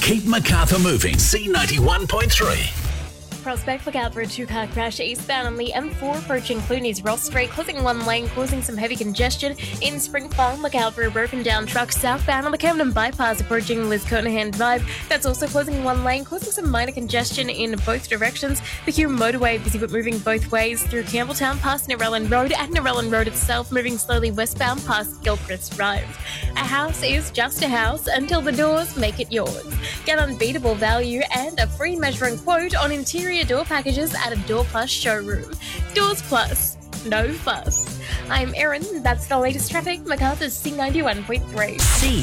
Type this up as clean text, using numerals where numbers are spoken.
Keep Macarthur moving. C91.3. Prospect, look out for a two-car crash eastbound on the M4 approaching Clooney's Ross Street, closing one lane, causing some heavy congestion. In Spring Farm, look out for a broken-down truck southbound on the Camden Bypass approaching Liz Kernahan Drive. That's also closing one lane, causing some minor congestion in both directions. The Hume motorway busy but moving both ways through Campbelltown past Narellan Road, and Narellan Road itself moving slowly westbound past Gilchrist Drive. A house is just a house until the doors make it yours. Get unbeatable value and a free measuring quote on interior door packages at a Door Plus showroom. Doors Plus, no fuss. I'm Erin, that's the latest traffic, Macarthur's C91.3.